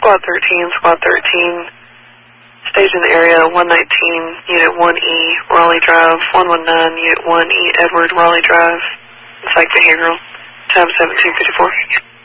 Squad 13, Squad 13, stage in the area 119, Unit 1E, Raleigh Drive, 119, Unit 1E, Edward, Raleigh Drive, Psych Behavioral, tab 1754.